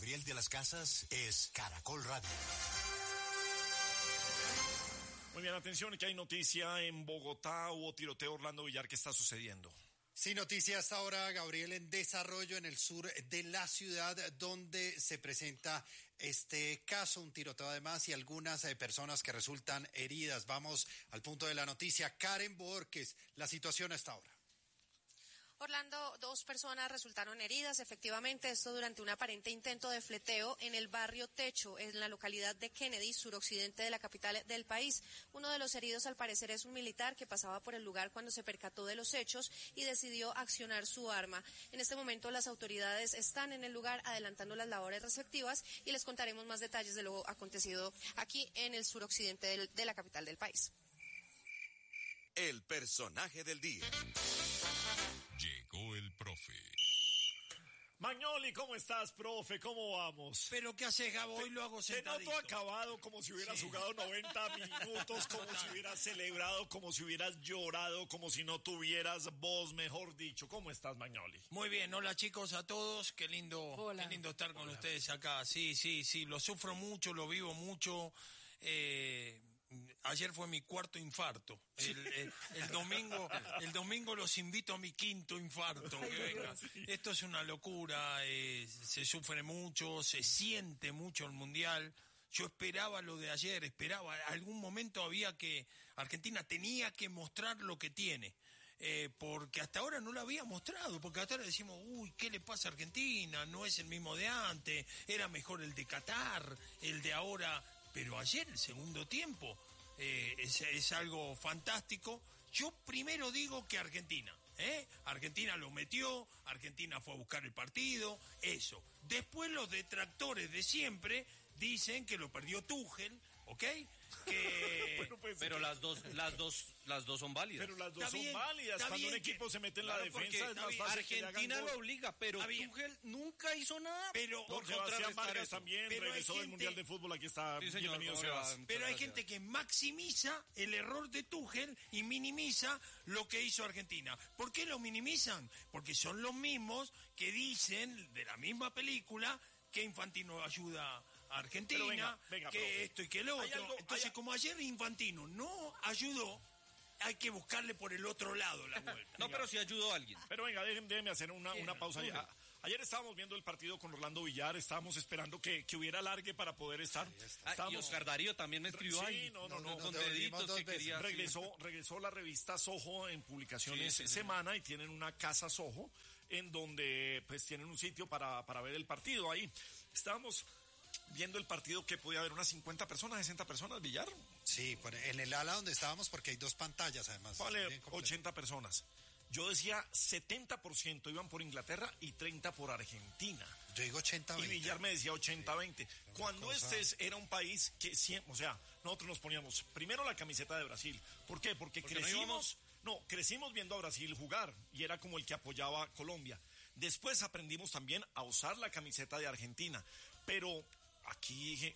Gabriel de las Casas es Caracol Radio. Muy bien, atención, que hay noticia en Bogotá. Hubo tiroteo. Orlando Villar, ¿qué está sucediendo? Sí, noticia hasta ahora, Gabriel, en desarrollo en el sur de la ciudad, donde se presenta este caso, un tiroteo además y algunas personas que resultan heridas. Vamos al punto de la noticia. Karen Borges, la situación hasta ahora. Orlando, 2 personas resultaron heridas, efectivamente, esto durante un aparente intento de fleteo en el barrio Techo, en la localidad de Kennedy, suroccidente de la capital del país. Uno de los heridos, al parecer, es un militar que pasaba por el lugar cuando se percató de los hechos y decidió accionar su arma. En este momento, las autoridades están en el lugar adelantando las labores respectivas y les contaremos más detalles de lo acontecido aquí en el suroccidente de la capital del país. El personaje del día. Llegó el profe. Magnoli, ¿cómo estás, profe? ¿Cómo vamos? ¿Pero qué haces, Gabo? Hoy lo hago sentadito. Te noto acabado, como si hubieras jugado 90 minutos, como si hubieras celebrado, como si hubieras llorado, como si no tuvieras voz, mejor dicho. ¿Cómo estás, Magnoli? Muy bien, hola chicos a todos, qué lindo estar con ustedes acá. Sí, lo sufro mucho, lo vivo mucho. Ayer fue mi cuarto infarto. El domingo los invito a mi quinto infarto. Que venga. Esto es una locura. Se sufre mucho, se siente mucho el mundial. Yo esperaba lo de ayer, algún momento Argentina tenía que mostrar lo que tiene. Porque hasta ahora no lo había mostrado, porque hasta ahora decimos, ¿qué le pasa a Argentina? No es el mismo de antes, era mejor el de Qatar, el de ahora. Pero ayer, el segundo tiempo, es algo fantástico. Yo primero digo que Argentina lo metió, Argentina fue a buscar el partido, eso. Después los detractores de siempre dicen que lo perdió Tuchel, ¿ok? Pero las dos son válidas. Pero las dos son válidas. Cuando un equipo se mete en la defensa, es más fácil. Argentina lo obliga, pero Tuchel nunca hizo nada. Pero Sebastián Vargas también regresó del Mundial de Fútbol. Aquí está. Sí, bienvenido, Sebastián. Pero hay gente que maximiza el error de Tuchel y minimiza lo que hizo Argentina. ¿Por qué lo minimizan? Porque son los mismos que dicen de la misma película que Infantino ayuda a Argentina, venga, que profe. Esto y que el otro. Entonces, como ayer Infantino no ayudó, hay que buscarle por el otro lado la vuelta. No, pero sí ayudó a alguien. Pero venga, déjenme hacer una pausa ya. Ayer estábamos viendo el partido con Orlando Villar, estábamos esperando que hubiera alargue para poder estar. Y Oscar Darío también me escribió ahí. Sí, no. Con deditos que quería. Regresó la revista Soho en publicaciones semana y tienen una casa Soho en donde pues tienen un sitio para ver el partido. Ahí estábamos viendo el partido que podía haber unas 50 personas, 60 personas, Villar. Sí, en el ala donde estábamos, porque hay 2 pantallas además. Vale, 80 personas. Yo decía 70% iban por Inglaterra y 30% por Argentina. Yo digo 80-20. Y Villar me decía 80-20. Cuando era un país que siempre, nosotros nos poníamos primero la camiseta de Brasil. ¿Por qué? Porque crecimos viendo a Brasil jugar y era como el que apoyaba a Colombia. Después aprendimos también a usar la camiseta de Argentina. Pero aquí dije,